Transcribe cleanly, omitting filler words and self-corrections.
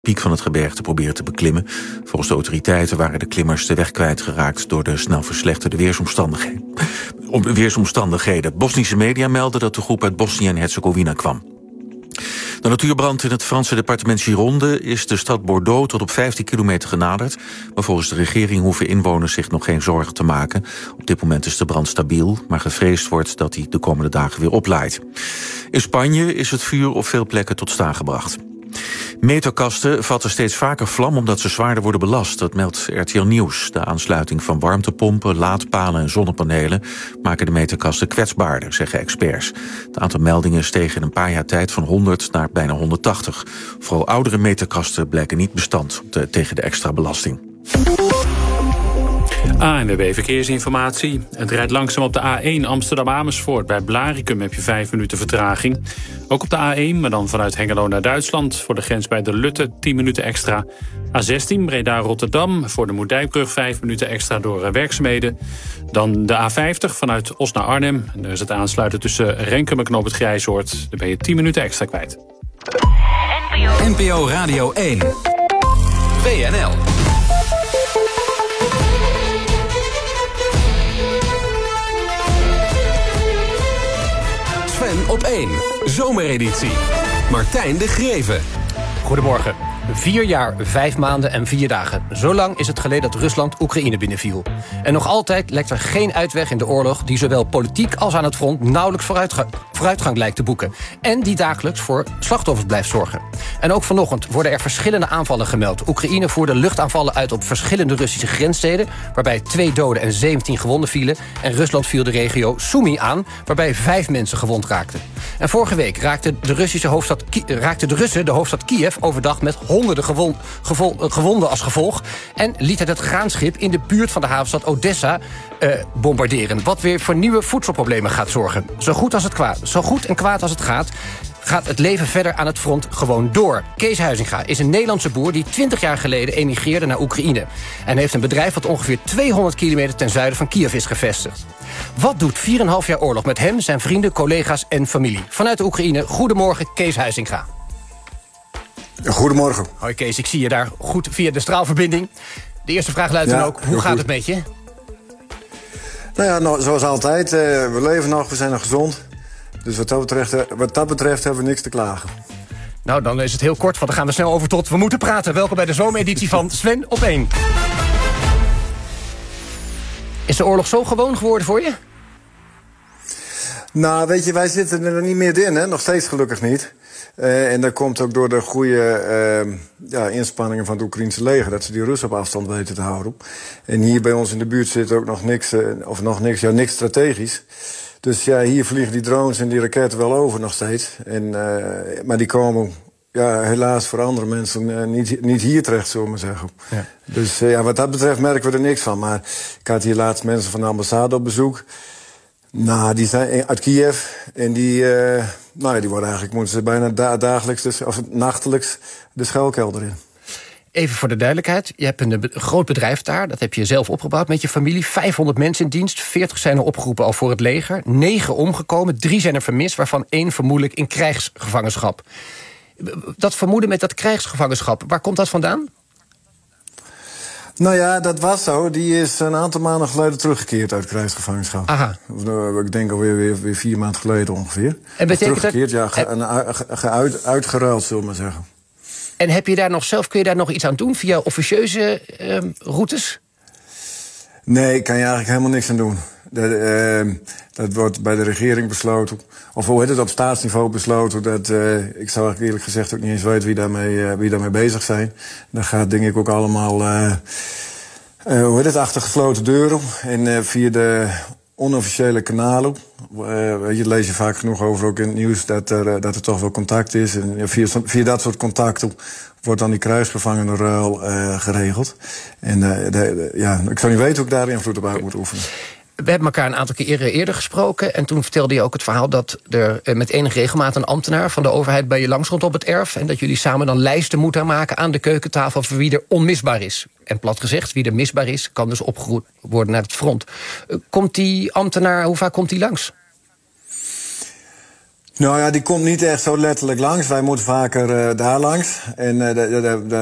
piek van het gebergte proberen te beklimmen. Volgens de autoriteiten waren de klimmers de weg kwijtgeraakt door de snel verslechterde weersomstandigheden. Bosnische media melden dat de groep uit Bosnië en Herzegovina kwam. De natuurbrand in het Franse departement Gironde is de stad Bordeaux tot op 15 kilometer genaderd. Maar volgens de regering hoeven inwoners zich nog geen zorgen te maken. Op dit moment is de brand stabiel, maar gevreesd wordt dat hij de komende dagen weer oplaait. In Spanje is het vuur op veel plekken tot staan gebracht. Meterkasten vatten steeds vaker vlam omdat ze zwaarder worden belast. Dat meldt RTL Nieuws. De aansluiting van warmtepompen, laadpalen en zonnepanelen maken de meterkasten kwetsbaarder, zeggen experts. Het aantal meldingen steeg in een paar jaar tijd van 100 naar bijna 180. Vooral oudere meterkasten blijken niet bestand tegen de extra belasting. ANWB Verkeersinformatie. Het rijdt langzaam op de A1 Amsterdam-Amersfoort. Bij Blaricum heb je 5 minuten vertraging. Ook op de A1, maar dan vanuit Hengelo naar Duitsland. Voor de grens bij de Lutte 10 minuten extra. A16 Breda-Rotterdam. Voor de Moerdijkbrug 5 minuten extra door werkzaamheden. Dan de A50 vanuit Os naar Arnhem. En daar is het aansluiten tussen Renkum en Knoop het Grijzoord. Daar ben je 10 minuten extra kwijt. NPO Radio 1. WNL. Sven op 1. Zomereditie. Martijn de Greven. Goedemorgen. 4 jaar, 5 maanden en 4 dagen. Zo lang is het geleden dat Rusland Oekraïne binnenviel. En nog altijd lijkt er geen uitweg in de oorlog die zowel politiek als aan het front nauwelijks vooruitgang lijkt te boeken. En die dagelijks voor slachtoffers blijft zorgen. En ook vanochtend worden er verschillende aanvallen gemeld. Oekraïne voerde luchtaanvallen uit op verschillende Russische grenssteden, waarbij 2 doden en 17 gewonden vielen. En Rusland viel de regio Sumy aan, waarbij 5 mensen gewond raakten. En vorige week raakten de Russen de hoofdstad Kiev overdag met honderden gewonden als gevolg. En lieten het graanschip in de buurt van de havenstad Odessa bombarderen. Wat weer voor nieuwe voedselproblemen gaat zorgen. Zo goed en kwaad als het gaat het leven verder aan het front gewoon door. Kees Huizinga is een Nederlandse boer die 20 jaar geleden emigreerde naar Oekraïne. En heeft een bedrijf dat ongeveer 200 kilometer ten zuiden van Kiev is gevestigd. Wat doet 4,5 jaar oorlog met hem, zijn vrienden, collega's en familie? Vanuit de Oekraïne, goedemorgen Kees Huizinga. Goedemorgen. Hoi Kees, ik zie je daar goed via de straalverbinding. De eerste vraag luidt dan ook, hoe gaat het met je? Nou ja, zoals altijd, we leven nog, we zijn nog gezond. Dus wat dat betreft hebben we niks te klagen. Nou, dan is het heel kort, want dan gaan we snel over tot We Moeten Praten. Welkom bij de zomereditie van Sven op 1. Is de oorlog zo gewoon geworden voor je? Nou, weet je, wij zitten er niet meer in, hè? Nog steeds gelukkig niet. En dat komt ook door de goede inspanningen van het Oekraïnse leger, dat ze die Russen op afstand weten te houden. En hier bij ons in de buurt zit ook nog niks strategisch. Dus ja, hier vliegen die drones en die raketten wel over nog steeds. Maar die komen helaas voor andere mensen niet hier terecht, zullen we maar zeggen. Ja. Dus wat dat betreft merken we er niks van. Maar ik had hier laatst mensen van de ambassade op bezoek. Nou, die zijn uit Kiev. En die worden eigenlijk, moeten ze bijna dagelijks, of nachtelijks, de schuilkelder in. Even voor de duidelijkheid, je hebt een groot bedrijf daar. Dat heb je zelf opgebouwd met je familie. 500 mensen in dienst, 40 zijn er opgeroepen al voor het leger. 9 omgekomen, 3 zijn er vermist, waarvan 1 vermoedelijk in krijgsgevangenschap. Dat vermoeden met dat krijgsgevangenschap, waar komt dat vandaan? Nou ja, dat was zo. Die is een aantal maanden geleden teruggekeerd uit krijgsgevangenschap. Aha. Ik denk alweer 4 maanden geleden ongeveer. En betekent teruggekeerd, uitgeruild, zullen we maar zeggen. En kun je daar nog iets aan doen via officieuze routes? Nee, ik kan je eigenlijk helemaal niks aan doen. Dat wordt bij de regering besloten. Of hoe heet het, op staatsniveau besloten. Ik zou eigenlijk eerlijk gezegd ook niet eens weten wie daarmee bezig zijn. Dat gaat denk ik ook allemaal achter gesloten deuren. En via de onofficiële kanalen. Lees je vaak genoeg over ook in het nieuws dat er toch wel contact is. En via dat soort contacten wordt dan die kruisgevangenenruil geregeld. En ik zou niet weten hoe ik daar invloed op uit moet oefenen. We hebben elkaar een aantal keer eerder gesproken. En toen vertelde je ook het verhaal dat er met enige regelmaat een ambtenaar van de overheid bij je langskomt op het erf. En dat jullie samen dan lijsten moeten maken aan de keukentafel voor wie er onmisbaar is. En plat gezegd, wie er misbaar is, kan dus opgeroepen worden naar het front. Komt die ambtenaar, hoe vaak komt die langs? Nou ja, die komt niet echt zo letterlijk langs. Wij moeten vaker daar langs. En